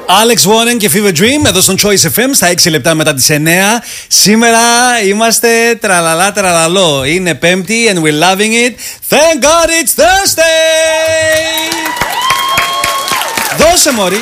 Alex Warren και Fever Dream εδώ στον Choice FM στα 6 λεπτά μετά τις 9. Σήμερα είμαστε τραλαλά τραλαλό. Είναι Πέμπτη and we're loving it. Thank God it's Thursday! Δώσε μωρί.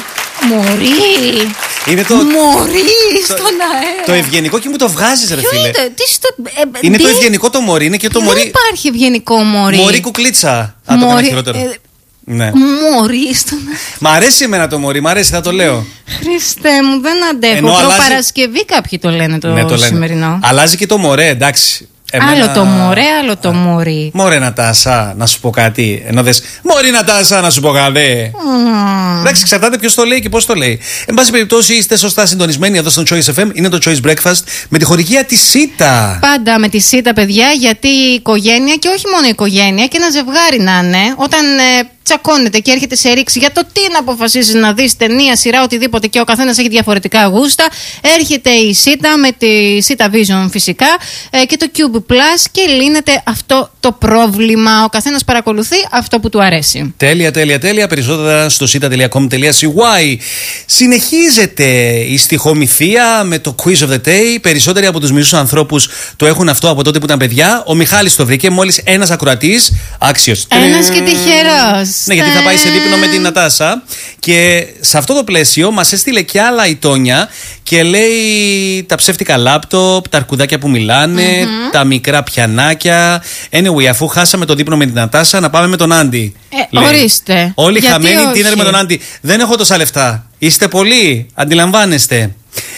Μωρί. Είναι το Μωρί στον αέρα. Το ευγενικό και μου το βγάζεις ρε φίλε. Είναι το ευγενικό το μωρί. Είναι και το μωρί. Δεν υπάρχει ευγενικό μωρί. Μωρί κουκλίτσα. Αν το κάνει χειρότερο. Ναι. Μωρί στον αέρα. Μ' αρέσει εμένα το μωρί, μ' αρέσει, θα το λέω. Χριστέ μου, δεν αντέχω. Παρασκευή κάποιοι το λένε το σημερινό. Αλλάζει και το μωρέ, εντάξει. Άλλο το μωρέ, άλλο το μωρί. Μωρέ Νατάσα, να σου πω κάτι. Ενώ δες, μωρή Νατάσα, να σου πω κάτι. Εντάξει, εξαρτάται ποιος το λέει και πώς το λέει. Εν πάση περιπτώσει, είστε σωστά συντονισμένοι εδώ στο Choice FM. Είναι το Choice Breakfast με τη χορηγία τη ΣΥΤΑ. Πάντα με τη ΣΥΤΑ, παιδιά, γιατί η οικογένεια και όχι μόνο η οικογένεια και ένα ζευγάρι να είναι, όταν τσακώνεται και έρχεται σε ρήξη για το τι να αποφασίσει να δει, ταινία, σειρά, οτιδήποτε και ο καθένας έχει διαφορετικά γούστα, έρχεται η ΣΥΤΑ με τη ΣΥΤΑ Vision φυσικά και το Cube Plus και λύνεται αυτό το πρόβλημα. Ο καθένας παρακολουθεί αυτό που του αρέσει. Τέλεια, τέλεια, τέλεια. Περισσότερα στο sita.com.cy. Συνεχίζεται η στιχομυθία με το Quiz of the Day. Περισσότεροι από τους μισούς ανθρώπους το έχουν αυτό από τότε που ήταν παιδιά. Ο Μιχάλης το βρήκε, μόλις ένας ακροατής άξιος. Ένας και τυχερός. Ναι, γιατί θα πάει σε δείπνο με την Νατάσα. Και σε αυτό το πλαίσιο μας έστειλε και άλλα η Τόνια και λέει τα ψεύτικα λάπτοπ, τα αρκουδάκια που μιλάνε, τα μικρά πιανάκια. Anyway, αφού χάσαμε το δείπνο με την Νατάσα, να πάμε με τον Άντι. Ορίστε. Όλοι χαμένοι dinner με τον Άντι. Δεν έχω τόσα λεφτά. Είστε πολλοί, αντιλαμβάνεστε.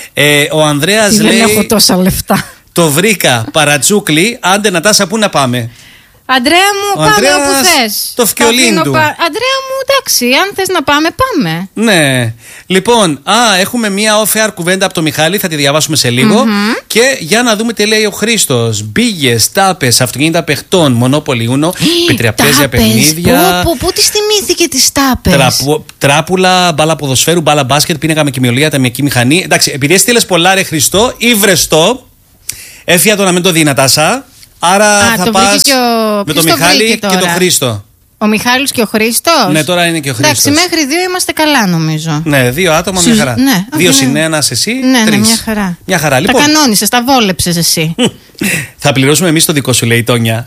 Ο Ανδρέας λέει. Δεν έχω τόσα λεφτά. Το βρήκα, παρατσούκλι. Άντε Νατάσα, πού να πάμε? Αντρέα μου, πάμε όπου θες. Το φκιολίν του. Αντρέα μου, εντάξει, αν θες να πάμε, πάμε. Ναι. Λοιπόν, έχουμε μία off-air κουβέντα από το Μιχάλη, θα τη διαβάσουμε σε λίγο. Και για να δούμε τι λέει ο Χρήστος. Μπίγες, τάπες, αυτοκίνητα παιχτών, μονόπολη ούνο, πετριαπέζια παιχνίδια. Πού τη θυμήθηκε τις τάπες? Τράπουλα, μπάλα ποδοσφαίρου, μπάλα μπάσκετ, πίνακα με κοιμιολογία, ταμιακή μηχανή. Εντάξει, επειδή έστειλες πολλά ρε Χριστό, ήβρεστο. Έφυγα το να μην το δει η Νατάσα. Άρα θα πας με τον Μιχάλη και τον Χρήστο. Ο Μιχάλης και ο Χρήστος. Ναι, τώρα είναι και ο Χρήστος. Εντάξει, μέχρι 2 είμαστε καλά νομίζω. Ναι, 2 άτομα, μια χαρά. Ναι, 2 συν 1 εσύ, 3. Ναι, μια χαρά. Μια χαρά, λοιπόν. Τα κανόνισες, τα βόλεψες εσύ. Θα πληρώσουμε εμείς το δικό σου, λέει η Τόνια.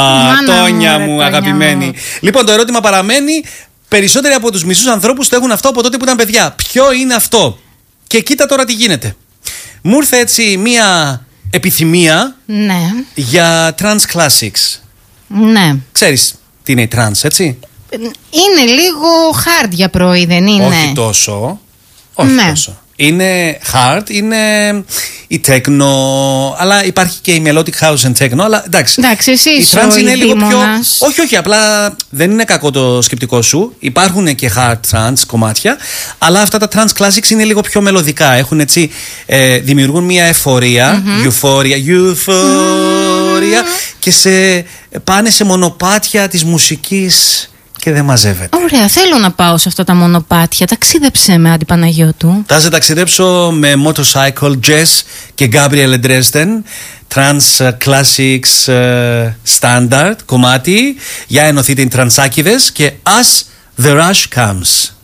Τόνια μου, αγαπημένη. Λοιπόν, το ερώτημα παραμένει. Περισσότεροι από τους μισούς ανθρώπους το έχουν αυτό από τότε που ήταν παιδιά. Ποιο είναι αυτό? Και κοίτα τώρα τι γίνεται. Μου ήρθε έτσι μία επιθυμία για trans classics. Ναι. Ξέρεις τι είναι η trans, έτσι? Είναι λίγο hard για πρωί, δεν είναι? Όχι τόσο. Όχι τόσο. Είναι hard, είναι η techno, αλλά υπάρχει και η melodic house and techno. Αλλά εντάξει, εσύ η trans είναι λίγο πιο. Όχι, απλά δεν είναι κακό το σκεπτικό σου. Υπάρχουν και hard trans κομμάτια, αλλά αυτά τα trans classics είναι λίγο πιο μελωδικά. Έχουν έτσι, δημιουργούν μια εφορία, euphoria, και πάνε σε μονοπάτια της μουσικής. Και δεν μαζεύεται. Ωραία, θέλω να πάω σε αυτά τα μονοπάτια. Ταξίδεψε με, Άντι Παναγιώτου. Θα σε ταξιδέψω με Motorcycle, Jess και Gabriel Dresden. Trans Classics Standard κομμάτι. Για ενωθείτε οι τρανσάκηδες και As the Rush Comes.